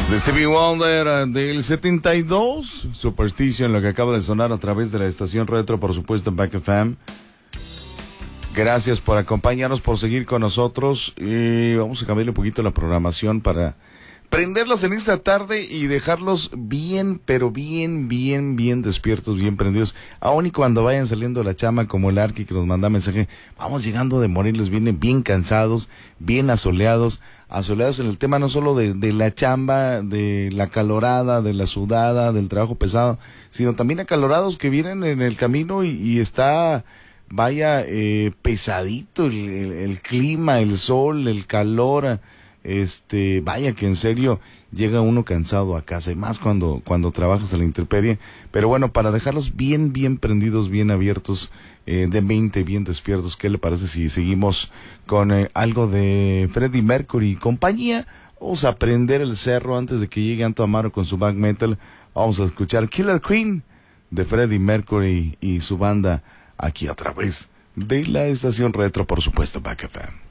De Stevie Wonder del 72, Superstition, lo que acaba de sonar a través de la estación retro, por supuesto, Back FM. Gracias por acompañarnos, por seguir con nosotros. Vamos a cambiarle un poquito la programación para prenderlos en esta tarde y dejarlos bien, pero bien despiertos, bien prendidos. Aún y cuando vayan saliendo la chama, como el Arqui que nos manda mensaje, vamos llegando de Morelos, vienen bien cansados, bien asoleados en el tema no solo de la chamba, de la calorada, de la sudada, del trabajo pesado, sino también acalorados que vienen en el camino y está, vaya, pesadito el clima, el sol, el calor. Vaya que en serio llega uno cansado a casa, y más cuando trabajas a la intemperie. Pero bueno, para dejarlos bien prendidos, bien abiertos, de mente, bien despiertos, ¿qué le parece si seguimos con algo de Freddie Mercury y compañía? Vamos a prender el cerro antes de que llegue Anto Amaro con su black metal. Vamos a escuchar Killer Queen de Freddie Mercury y su banda aquí a través de la estación retro, por supuesto, Back FM.